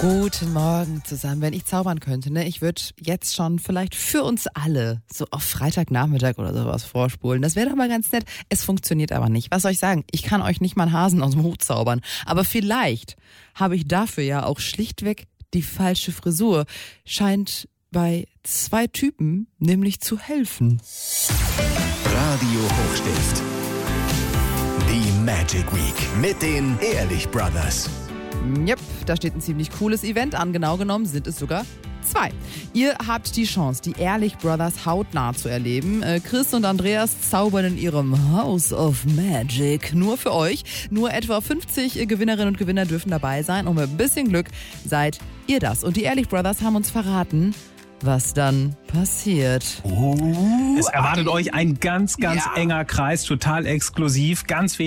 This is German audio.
Guten Morgen zusammen. Wenn ich zaubern könnte, ne, ich würde jetzt schon vielleicht für uns alle so auf Freitagnachmittag oder sowas vorspulen. Das wäre doch mal ganz nett. Es funktioniert aber nicht. Was soll ich sagen? Ich kann euch nicht mal einen Hasen aus dem Hut zaubern. Aber vielleicht habe ich dafür ja auch schlichtweg die falsche Frisur. Scheint bei 2 Typen nämlich zu helfen. Radio Hochstift. Die Magic Week mit den Ehrlich Brothers. Yep, da steht ein ziemlich cooles Event an. Genau genommen sind es sogar 2. Ihr habt die Chance, die Ehrlich Brothers hautnah zu erleben. Chris und Andreas zaubern in ihrem House of Magic. Nur für euch. Nur etwa 50 Gewinnerinnen und Gewinner dürfen dabei sein. Und mit ein bisschen Glück seid ihr das. Und die Ehrlich Brothers haben uns verraten, was dann passiert. Es erwartet euch ein ganz enger Kreis, total exklusiv, ganz